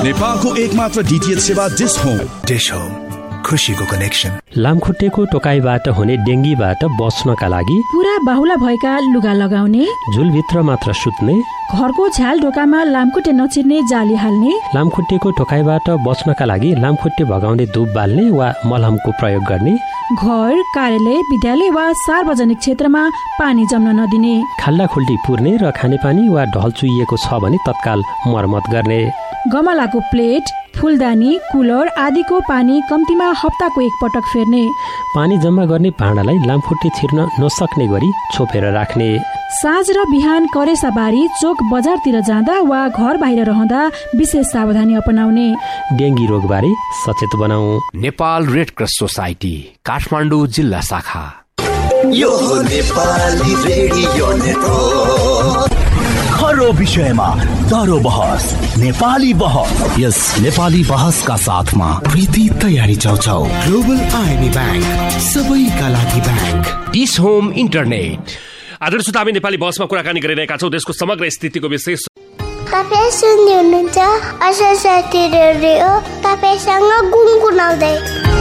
नेपालको एकमात्र डीटीएच सेवा डिश होम खुशीको कनेक्सन। लामखुट्टेको टोकाइबाट हुने डेङ्गीबाट बच्नका लागि पूरा बाहुला भएका लुगा लगाउने, झुलभित्र मात्र सुत्ने, घरको झ्याल ढोकामा लामखुट्टे नचिर्ने जाली हाल्ने, लामखुट्टेको टोकाइबाट बच्नका लागि लामखुट्टे भगाउने धूप बाल्ने वा मलहमको प्रयोग गर्ने, घर, कार्यालय, विद्यालय वा सार्वजनिक क्षेत्रमा पानी जम्न नदिने, खाल्डाखुल्डी पुर्ने र खानेपानी वा ढल चुइएको छ भने तत्काल मर्मत गर्ने, गमलाको प्लेट, फुलदानी, कुलर आदिको पानी कम्तीमा हप्ताको एक पटक फेर्ने, पानी जम्मा गर्ने भाँडालाई लामखुट्टे छिर्न नसक्ने गरी छोपेर राख्ने, साँझ र बिहान करेसाबारी, चोक बजारतिर जाँदा वा घर बाहिर रहँदा विशेष सावधानी अपनाउने। डेङ्गी रोगबारे सचेत बनाऊ। Nepal red cross society Kathmandu जिल्ला शाखा। यो नेपाली रेडियो नेटवर्क, खरो विषयमा दरो बहस, नेपाली बहस। यस नेपाली बहसका साथमा प्रीति तयारी चाउचाउ, ग्लोबल आइबी ब्याङ्क, सबैका लागि ब्याङ्क, डिश होम इन्टरनेट। आदरणीय श्रोता, हामी नेपाली बहसमा कुराकानी गरिरहेका छौँ देशको समग्र स्थितिको विशेष। तपाईँ सुन्दै हुनुहुन्छ आशा साथी रेडियो, तपाईसँग गुनगुनाउँदै।